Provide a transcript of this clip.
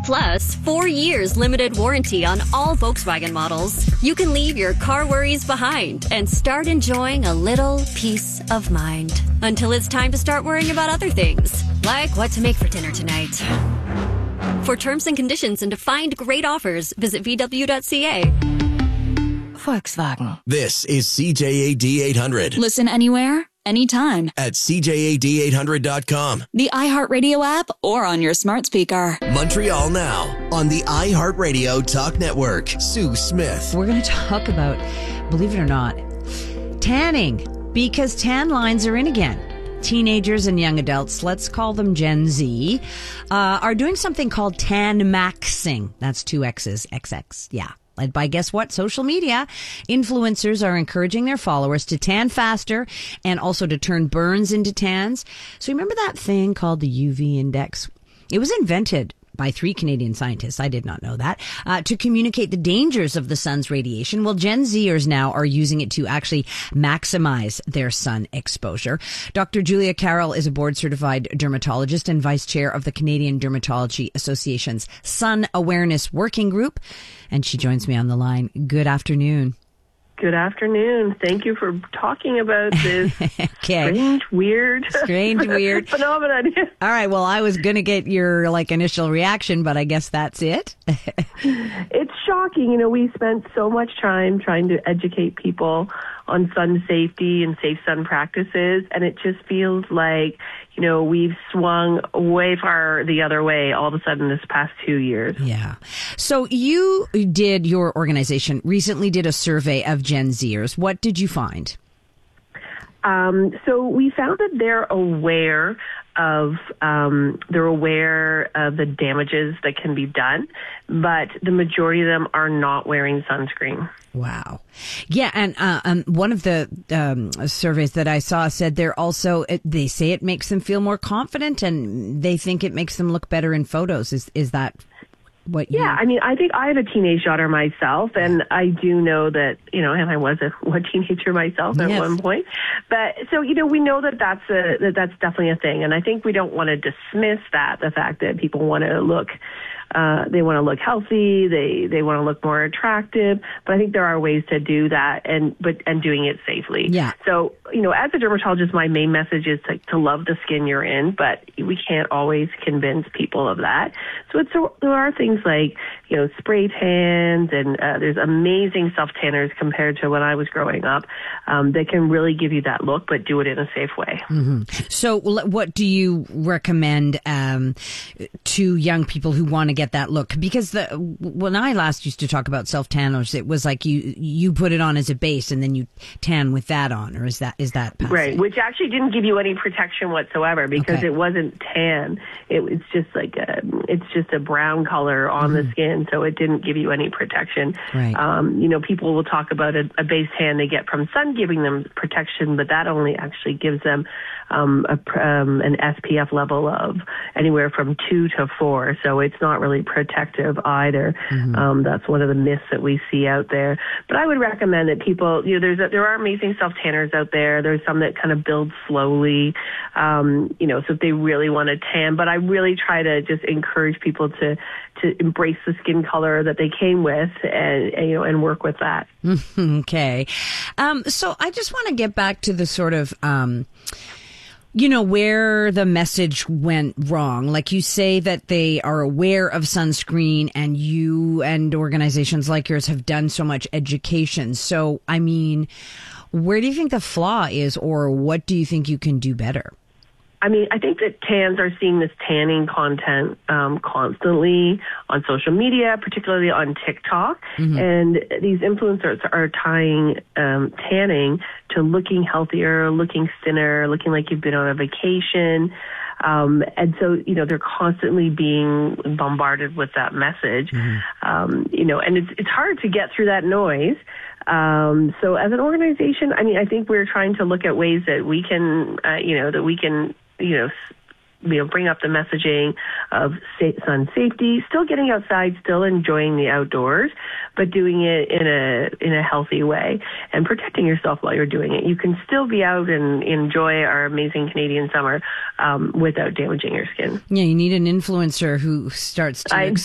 Plus, 4 years limited warranty on all Volkswagen models. You can leave your car worries behind and start enjoying a little peace of mind. Until it's time to start worrying about other things, like what to make for dinner tonight. For terms and conditions and to find great offers, visit VW.ca. Volkswagen. This is CJAD 800. Listen anywhere, anytime. At CJAD800.com. The iHeartRadio app or on your smart speaker. Montreal Now on the iHeartRadio Talk Network. Sue Smith. We're going to talk about, believe it or not, tanning, because tan lines are in again. Teenagers and young adults, let's call them Gen Z, are doing something called tan maxing. That's 2 X's, XX. Yeah. Led by, guess what? Social media. Influencers are encouraging their followers to tan faster and also to turn burns into tans. So remember that thing called the UV index? It was invented by 3 Canadian scientists, I did not know that, to communicate the dangers of the sun's radiation. Well, Gen Zers now are using it to actually maximize their sun exposure. Dr. Julia Carroll is a board-certified dermatologist and vice chair of the Canadian Dermatology Association's Sun Awareness Working Group, and she joins me on the line. Good afternoon. Good afternoon. Thank you for talking about this Okay. strange, weird phenomenon. All right. Well, I was going to get your initial reaction, but I guess that's it. It's shocking. You know, we spent so much time trying to educate people on sun safety and safe sun practices, and it just feels like, you know, we've swung way far the other way all of a sudden this past 2 years. Yeah. So your organization recently did a survey of Gen Zers. What did you find? So we found that they're aware of the damages that can be done, but the majority of them are not wearing sunscreen. Wow. Yeah. And one of the surveys that I saw said they say it makes them feel more confident and they think it makes them look better in photos. Is that what you... Yeah, I mean, I think I have a teenage daughter myself, and I do know that, you know, and I was a teenager myself at one point. But so, you know, we know that that's definitely a thing. And I think we don't want to dismiss the fact that people want to look, they want to look healthy, they want to look more attractive. But I think there are ways to do that and doing it safely. Yeah. So, you know, as a dermatologist, my main message is to love the skin you're in, but we can't always convince people of that. So there are things like, you know, spray tans, and there's amazing self-tanners compared to when I was growing up that can really give you that look, but do it in a safe way. Mm-hmm. So what do you recommend to young people who want to get that look? Because when I last used to talk about self-tanners, it was like you put it on as a base and then you tan with that on, or is that passing? Right, which actually didn't give you any protection whatsoever because it wasn't tan. It's just like it's just a brown color on the skin, so it didn't give you any protection. Right. You know, people will talk about a base tan they get from sun giving them protection, but that only actually gives them an SPF level of anywhere from 2 to 4, so it's not really protective either. That's one of the myths that we see out there. But I would recommend that people, you know, there are amazing self-tanners out there. There's some that kind of build slowly, you know, so if they really want to tan. But I really try to just encourage people to embrace the skin color that they came with and work with that. Okay. So I just want to get back to the sort of, you know, where the message went wrong. Like you say that they are aware of sunscreen, and you and organizations like yours have done so much education. So, I mean, where do you think the flaw is, or what do you think you can do better? I mean, I think that tans are seeing this tanning content constantly on social media, particularly on TikTok. And these influencers are tying tanning to looking healthier, looking thinner, looking like you've been on a vacation. And so, you know, they're constantly being bombarded with that message. You know, and it's hard to get through that noise. So as an organization, I mean, I think we're trying to look at ways that we can, bring up the messaging of sun safety, still getting outside, still enjoying the outdoors, but doing it in a healthy way and protecting yourself while you're doing it. You can still be out and enjoy our amazing Canadian summer without damaging your skin. Yeah, you need an influencer who starts to